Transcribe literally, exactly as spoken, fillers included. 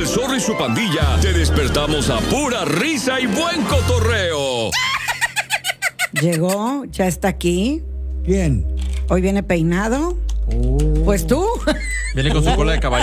El Zorro y su pandilla te despertamos a pura risa y buen cotorreo. Llegó, ya está aquí. ¿Quién? Hoy viene peinado. Oh. Pues tú. Viene con su cola de caballo.